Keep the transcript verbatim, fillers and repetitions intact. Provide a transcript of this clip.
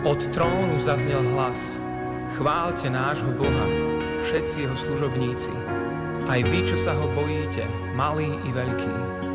Od trónu zaznel hlas: chváľte nášho Boha, všetci jeho služobníci, aj vy, čo sa ho bojíte, malí i veľkí.